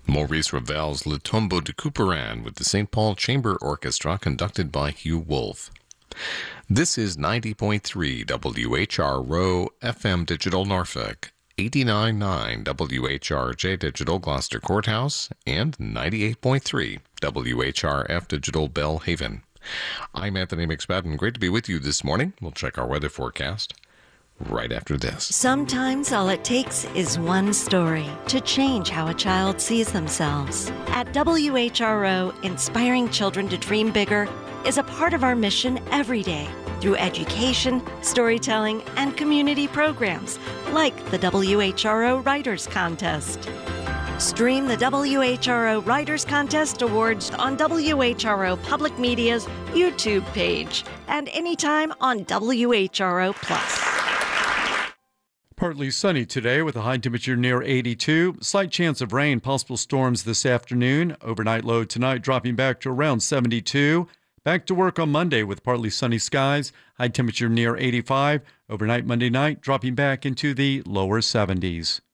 Maurice Ravel's Le Tombeau de Couperin with the St. Paul Chamber Orchestra conducted by Hugh Wolf. This is 90.3 WHRO FM Digital Norfolk, 89.9 WHRJ Digital Gloucester Courthouse, and 98.3 WHRF Digital Bellhaven. I'm Anthony McSpadden. Great to be with you this morning. We'll check our weather forecast right after this. Sometimes all it takes is one story to change how a child sees themselves. At WHRO, inspiring children to dream bigger is a part of our mission every day through education, storytelling, and community programs like the WHRO Writers Contest. Stream the WHRO Writers Contest Awards on WHRO Public Media's YouTube page and anytime on WHRO Plus. Partly sunny today with a high temperature near 82. Slight chance of rain, possible storms this afternoon. Overnight low tonight dropping back to around 72. Back to work on Monday with partly sunny skies. High temperature near 85. Overnight Monday night dropping back into the lower 70s.